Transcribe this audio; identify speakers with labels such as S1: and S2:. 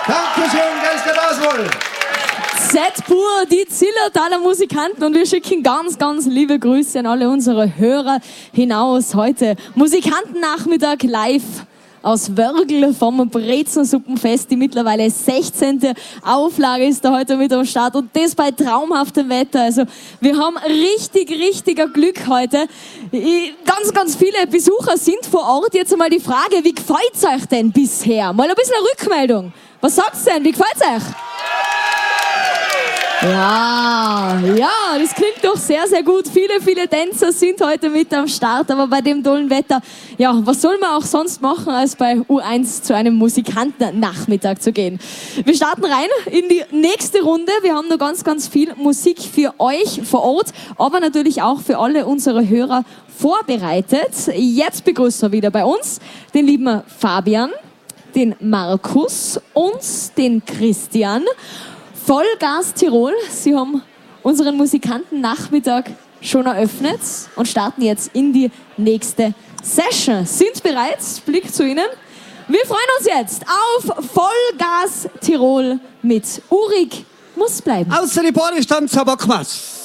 S1: Dankeschön, ganz wohl.
S2: Z-Pur, die Zillertaler Musikanten, und wir schicken ganz, ganz liebe Grüße an alle unsere Hörer hinaus. Heute Musikantennachmittag live aus Wörgl vom Brezensuppenfest. Die mittlerweile 16. Auflage ist da heute mit am Start, und das bei traumhaftem Wetter. Also wir haben richtiger Glück heute. Ganz, ganz viele Besucher sind vor Ort. Jetzt einmal die Frage, wie gefällt's euch denn bisher? Mal ein bisschen eine Rückmeldung. Was sagt's denn? Wie gefällt's euch? Ja, das klingt doch sehr, sehr gut. Viele Tänzer sind heute mit am Start, aber bei dem tollen Wetter, ja, was soll man auch sonst machen, als bei U1 zu einem Musikantennachmittag zu gehen? Wir starten rein in die nächste Runde. Wir haben noch ganz, ganz viel Musik für euch vor Ort, aber natürlich auch für alle unsere Hörer vorbereitet. Jetzt begrüßen wir wieder bei uns den lieben Fabian, den Markus und den Christian. Vollgas Tirol, Sie haben unseren Musikantennachmittag schon eröffnet und starten jetzt in die nächste Session. Sind bereit? Blick zu Ihnen. Wir freuen uns jetzt auf Vollgas Tirol mit Urik muss bleiben.
S1: Außer die Bodenstand zur Bockmaß.